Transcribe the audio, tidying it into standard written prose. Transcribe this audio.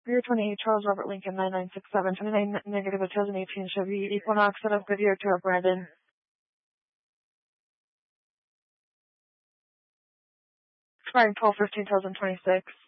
Year 28, Charles Robert Lincoln, 9967, 29 negative, a 2018 Chevy Equinox, set up Goodyear to Brandon. Expiring 12/15/2026.